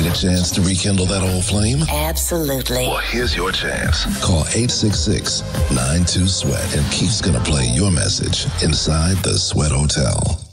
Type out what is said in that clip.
a chance to rekindle that old flame? Absolutely. Well, here's your chance. Call 866-92-SWEAT and Keith's going to play your message inside the Sweat Hotel.